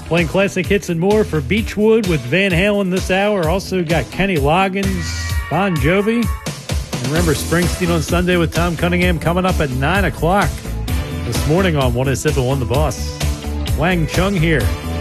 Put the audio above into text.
Playing classic hits and more for Beechwood with Van Halen this hour. Also got Kenny Loggins, Bon Jovi. And remember, Springsteen on Sunday with Tom Cunningham coming up at 9 o'clock this morning on 107.1 The Boss. Wang Chung here.